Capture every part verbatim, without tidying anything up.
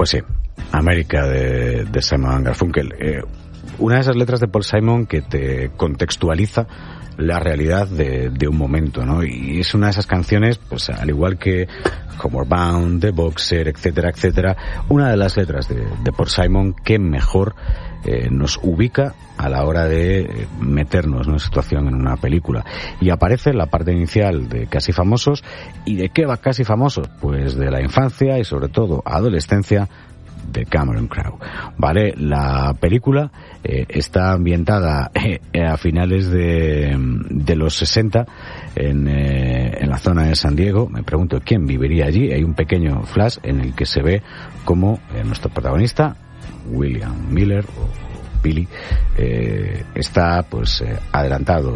Pues sí, América de, de Simon Garfunkel. Eh, una de esas letras de Paul Simon que te contextualiza la realidad de, de un momento, ¿no? Y es una de esas canciones, pues al igual que Homeward Bound, The Boxer, etcétera, etcétera, una de las letras de, de Paul Simon que mejor eh, nos ubica a la hora de meternos en una situación en una película. Y aparece en la parte inicial de Casi Famosos. ¿Y de qué va Casi Famosos? Pues de la infancia y sobre todo adolescencia de Cameron Crowe. Vale, la película eh, está ambientada eh, a finales de, de los sesenta en, eh, en la zona de San Diego. Me pregunto quién viviría allí. Hay un pequeño flash en el que se ve como eh, nuestro protagonista, William Miller, o Billy, eh, está pues eh, adelantado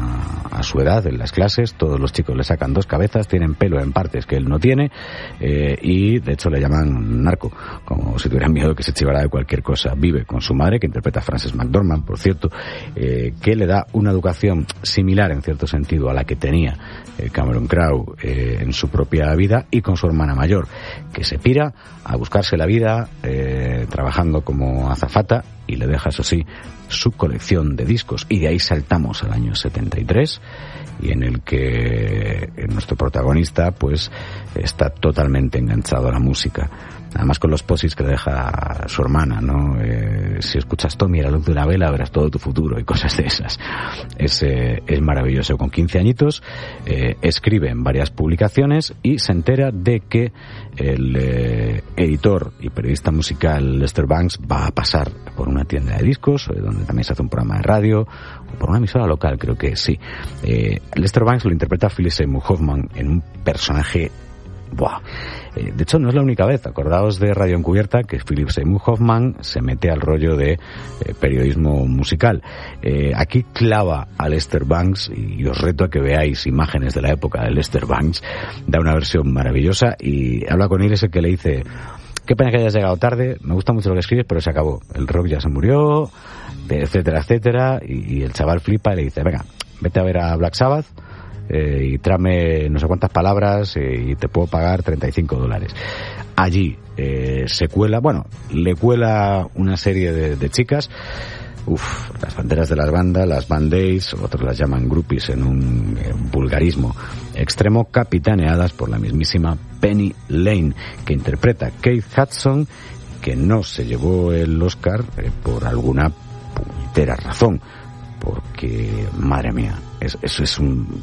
a, a su edad en las clases. Todos los chicos le sacan dos cabezas, tienen pelo en partes que él no tiene, eh, y de hecho le llaman narco, como si tuvieran miedo que se chivara de cualquier cosa. Vive con su madre, que interpreta a Frances McDormand, por cierto, eh, que le da una educación similar en cierto sentido a la que tenía eh, Cameron Crowe eh, en su propia vida, y con su hermana mayor, que se pira a buscarse la vida eh, trabajando como azafata, y le deja, eso sí, su colección de discos. Y de ahí saltamos al año setenta y tres, y en el que nuestro protagonista pues está totalmente enganchado a la música. Además con los posis que le deja su hermana, ¿no? Eh, si escuchas Tommy, la luz de una vela, verás todo tu futuro y cosas de esas. Es, eh, es maravilloso. Con quince añitos eh, escribe en varias publicaciones y se entera de que el eh, editor y periodista musical Lester Bangs va a pasar por una tienda de discos, eh, donde también se hace un programa de radio, o por una emisora local, creo que sí. Eh, Lester Bangs lo interpreta a Philip Seymour Hoffman en un personaje... Buah. Eh, de hecho, no es la única vez. Acordaos de Radio Encubierta, que Philip Seymour Hoffman se mete al rollo de eh, periodismo musical. Eh, aquí clava a Lester Bangs, y os reto a que veáis imágenes de la época de Lester Bangs. Da una versión maravillosa y habla con él, ese que le dice: qué pena que hayas llegado tarde, me gusta mucho lo que escribes, pero se acabó. El rock ya se murió, etcétera, etcétera. Y, y el chaval flipa y le dice: venga, vete a ver a Black Sabbath, Eh, y tráeme no sé cuántas palabras, eh, y te puedo pagar treinta y cinco dólares. Allí eh, se cuela, bueno, le cuela una serie de, de chicas, uf, las banderas de las bandas, las band-aids, otros las llaman groupies en un eh, vulgarismo extremo, capitaneadas por la mismísima Penny Lane, que interpreta a Kate Hudson, que no se llevó el Oscar eh, por alguna puñetera razón. Porque, madre mía, eso es, es un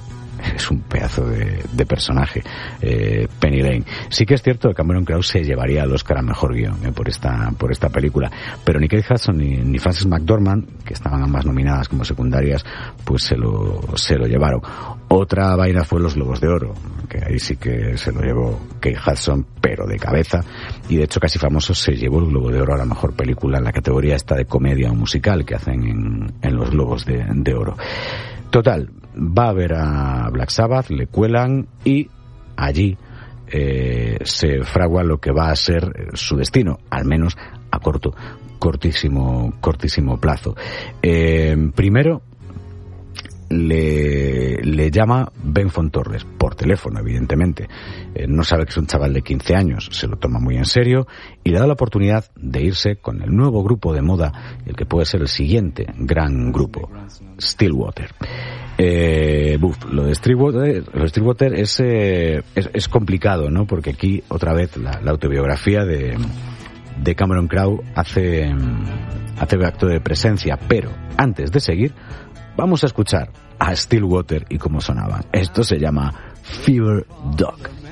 es un pedazo de, de personaje, eh, Penny Lane. Sí que es cierto que Cameron Crowe se llevaría el Oscar a mejor guión eh, por esta por esta película, pero ni Kate Hudson ni, ni Frances McDormand, que estaban ambas nominadas como secundarias, pues se lo se lo llevaron. Otra vaina fue Los Globos de Oro, que ahí sí que se lo llevó Kate Hudson, pero de cabeza, y de hecho Casi Famosos se llevó el Globo de Oro a la mejor película en la categoría esta de comedia o musical que hacen en, en los Globos de, de Oro. Total, va a ver a Black Sabbath, le cuelan, y allí eh, se fragua lo que va a ser su destino, al menos a corto, cortísimo, cortísimo plazo. Eh, primero le, le llama Ben Fontorres, por teléfono, evidentemente. Eh, no sabe que es un chaval de quince años, se lo toma muy en serio y le da la oportunidad de irse con el nuevo grupo de moda, el que puede ser el siguiente gran grupo, Stillwater. Eh, buf, lo de Stillwater, lo de Stillwater es, eh, es, es complicado, ¿no? Porque aquí, otra vez, la, la autobiografía de, de Cameron Crowe hace, hace acto de presencia, pero antes de seguir, vamos a escuchar a Stillwater y cómo sonaban. Esto se llama Fever Dog.